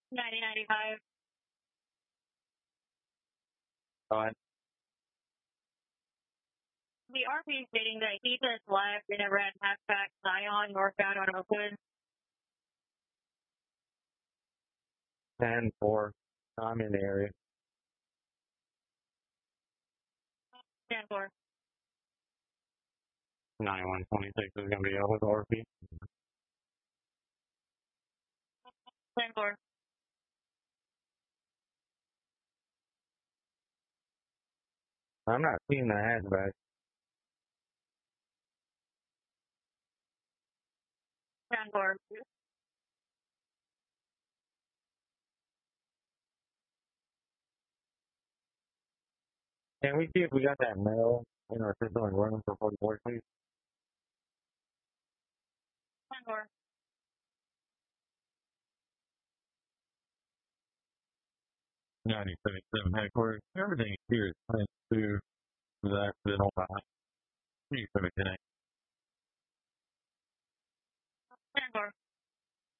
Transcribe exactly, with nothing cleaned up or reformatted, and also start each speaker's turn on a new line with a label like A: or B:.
A: ninety ninety-five.
B: Go ahead.
A: The R P is stating that he just left and never had hatchback Zion northbound on Oakwood.
B: ten four. I'm in the area.
A: ten four.
B: ninety-one twenty-six is going to be up with R P.
A: ten four.
B: I'm not seeing the hatchback.
A: ten four.
B: Can we see if we got that mail in our system and running for forty-four, please?
A: ten four.
B: ninety seventy-seven headquarters. Everything here is linked to the accidental behind. ninety seventy-nine.
A: ten four.